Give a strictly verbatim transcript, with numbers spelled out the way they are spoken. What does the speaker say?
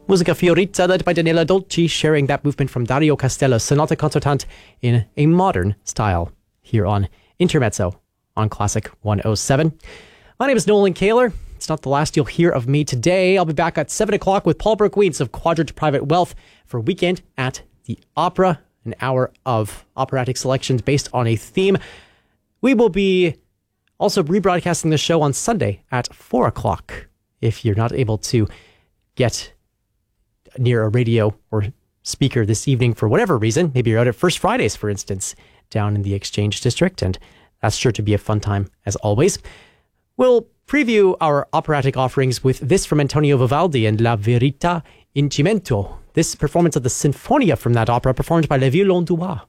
Musica Fiorita, led by Daniela Dolci, sharing that movement from Dario Castello's Sonata Concertante in a modern style here on Intermezzo on Classic one oh seven. My name is Nolan Kaler. It's not the last you'll hear of me today. I'll be back at seven o'clock with Paul Brooke-Weeds of Quadrant Private Wealth for Weekend at the Opera, an hour of operatic selections based on a theme. We will be also rebroadcasting the show on Sunday at four o'clock. If you're not able to get near a radio or speaker this evening for whatever reason, maybe you're out at First Fridays, for instance, down in the Exchange District, and that's sure to be a fun time as always. We'll preview our operatic offerings with this from Antonio Vivaldi and La Verità in Cimento. This performance of the Sinfonia from that opera, performed by Les Violons du Bois.